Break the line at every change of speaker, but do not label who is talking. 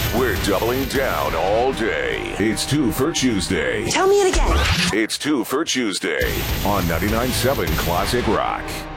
We're doubling down all day. It's 2 for Tuesday.
Tell me it again.
It's 2 for Tuesday on 99.7 Classic Rock.